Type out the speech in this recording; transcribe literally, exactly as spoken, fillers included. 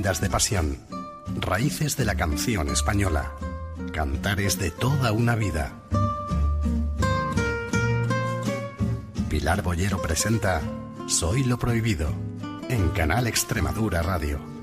Prendas de pasión. Raíces de la canción española. Cantares de toda una vida. Pilar Bollero presenta Soy lo Prohibido en Canal Extremadura Radio.